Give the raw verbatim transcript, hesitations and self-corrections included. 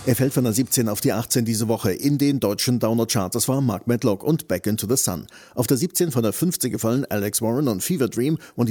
Er fällt von der siebzehn auf die achtzehn diese Woche. In den deutschen Download-Charts, das war Mark Medlock und Back into the Sun. Auf der siebzehn von der fünfzehn gefallen Alex Warren und Fever Dream und